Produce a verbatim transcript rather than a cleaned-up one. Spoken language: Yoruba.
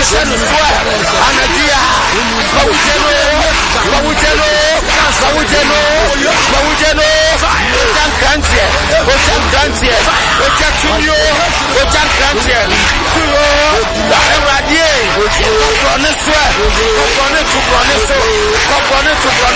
shenu swa anadia bawujeno bawujeno bawujeno bawujeno ojan kantie ojan kantie ojan tunyo ojan kantie tuyo eradie kokone swa kokone tukone so kokone tukone